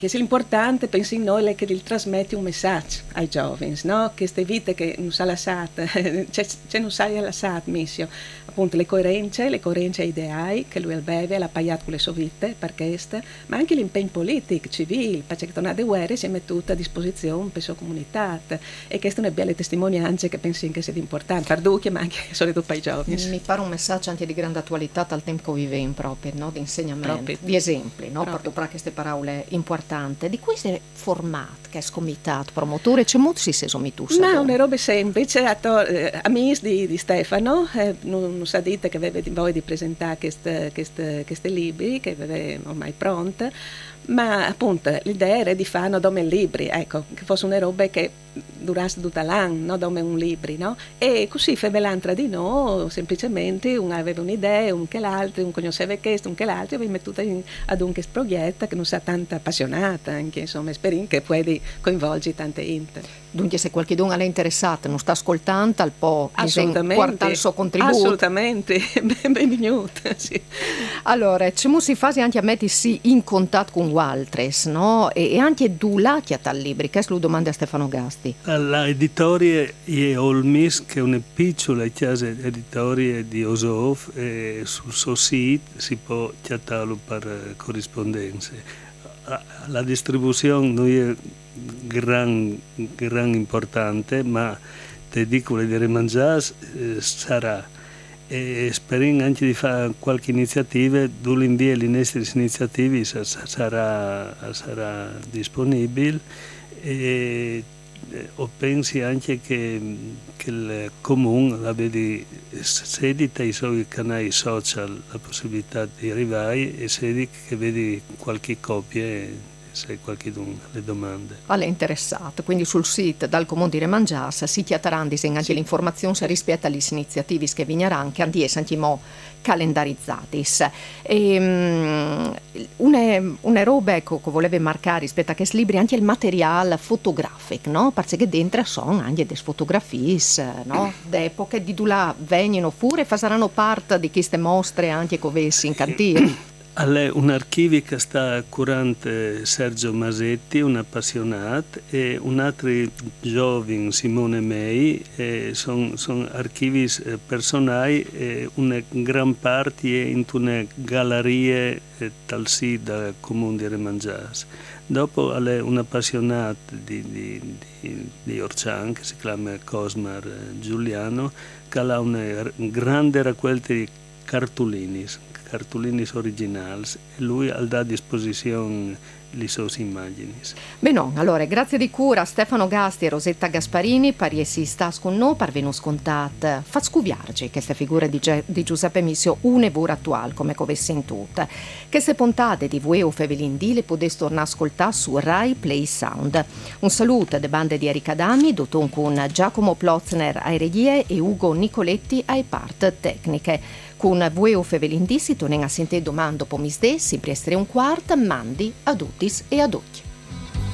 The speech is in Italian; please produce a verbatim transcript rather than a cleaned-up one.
Che sia l'importante, penso in noi, è che gli trasmetti un messaggio ai giovani, no? Che queste vite che non sa lasciate, cioè, cioè non sai lasciate, missio. Appunto le coerenze, le coerenze ideali che lui beve, l'ha pagato con le sue vite, per questo, ma anche l'impegno politico, civile, perché tornate guerre si è mettuta a disposizione per la sua comunità. E queste sono belle testimonianze che penso che sia importante, per tutti, ma anche soprattutto per i giovani. Mi pare un messaggio anche di grande attualità al tempo che viviamo proprio, no? Di insegnamento, proprio. di esempi, no? Per queste parole importanti. Di questo formato che è scomitato, promotore, c'è molto si sono tu? Ma una roba semplice, a to- eh, amici di, di Stefano, eh, non, non sa dite che aveva voglia di presentare questi libri, che aveva ormai pronte, ma appunto l'idea era di fare dome libri, ecco, che fosse una roba che durasse tutta l'anno, no? Dome un libri, no? E così fevelan tra di noi, semplicemente uno aveva un'idea, un che l'altro, un conosceva questo, un che l'altro, e aveva mettuto in, ad un questo progetto che non sa tanto appassionata, anche insomma, esperienza che può coinvolgere tante inter. Dunque se qualcuno è interessato, non sta ascoltando, al po' porta il suo contributo. Assolutamente, benvenuto. Sì. Allora, ci si fa anche a mettersi in contatto con altri, no? E, e anche dulati a tal libri, che è la domanda a Stefano Gasti. La editoria è Olmis, che è una piccola casa editoria di Osov, e sul suo sito si può chiatarlo per corrispondenze. La distribuzione non è gran, gran importante, ma te dico le dire mangiare eh, sarà. E speriamo anche di fare qualche iniziativa, dove l'invio le nostre iniziative sarà, sarà disponibile. E o pensi anche che, che il comune abbia sedita i suoi canali social la possibilità di arrivare e sedi che vedi qualche copia se qualcuno le domande. Alle interessato, quindi sul sito dal Comune di Remangiasa si chiataranno anche sì. L'informazione rispetto alle iniziative che vigneranno, che anche anche mo calendarizzati. E, um, una, una roba ecco, che volevo marcare rispetto a questi libri, anche il materiale fotografico, no? Perché dentro sono anche delle fotografie, no? D'epoche di là vengono fuori e faranno parte di queste mostre anche che avessi in cantiere. È un archivio che sta curante Sergio Masetti, un appassionato, e un altro giovane, Simone Mei, sono son archivi personali e una gran parte è in una galleria tal sì da Comune di Remangias. Dopo è un appassionato di, di, di, di Orcian, che si chiama Cosmar Giuliano, che ha una grande raccolta di cartolini. cartolini originali e lui ha a disposizione le sue immagini. Bene, allora grazie di cura a Stefano Gasti e Rosetta Gasparini per essere stati con noi, per venire scontate fa scuviarci queste figure di, Ge- di Giuseppe Missio un evore attuale come avessi in tutte. Queste puntate di Vue o Fevelin D le potete tornare a ascoltare su Rai Play Sound. Un saluto alle bande di Erika Dami, dotton con Giacomo Plotzner ai regie e Ugo Nicoletti ai part tecniche. Con Vue o Fevelin D si torna a sentire domani dopo misdè, sempre essere un quarto, mandi a tutti e a tutti.